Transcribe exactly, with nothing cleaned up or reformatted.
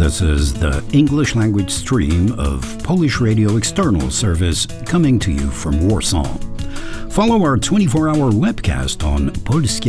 This is the English language stream of Polish Radio External Service coming to you from Warsaw. Follow our twenty-four hour webcast on polskie